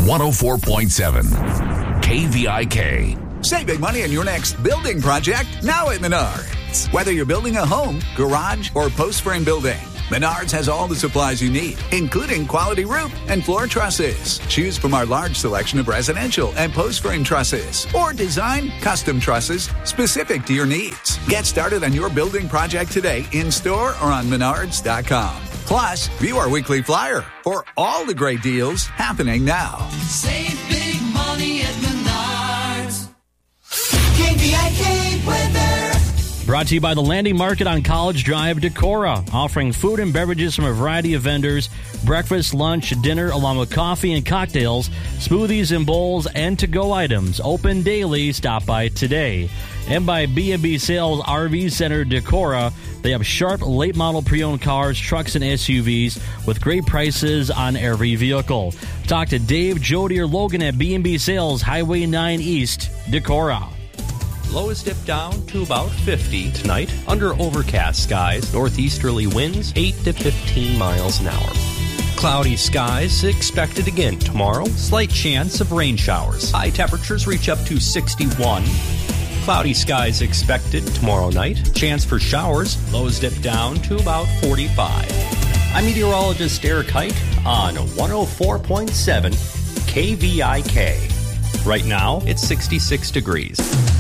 104.7 KVIK. Save big money on your next building project now at Menards. Whether you're building a home, garage, or post-frame building, Menards has all the supplies you need, including quality roof and floor trusses. Choose from our large selection of residential and post-frame trusses, or design custom trusses specific to your needs. Get started on your building project today in-store or on Menards.com. Plus, view our weekly flyer for all the great deals happening now. Save big money at Menards. KVIK weather. Brought to you by the Landing Market on College Drive, Decorah, offering food and beverages from a variety of vendors, breakfast, lunch, dinner, along with coffee and cocktails, smoothies and bowls, and to-go items. Open daily. Stop by today. And by B&B Sales RV Center, Decorah. They have sharp, late-model pre-owned cars, trucks, and SUVs with great prices on every vehicle. Talk to Dave, Jody, or Logan at B&B Sales, Highway 9 East, Decorah. Lows dip down to about 50 tonight. Under overcast skies, northeasterly winds 8 to 15 miles an hour. Cloudy skies expected again tomorrow. Slight chance of rain showers. High temperatures reach up to 61. Cloudy skies expected tomorrow night. Chance for showers. Lows dip down to about 45. I'm meteorologist Eric Hike on 104.7 KVIK. Right now, it's 66 degrees.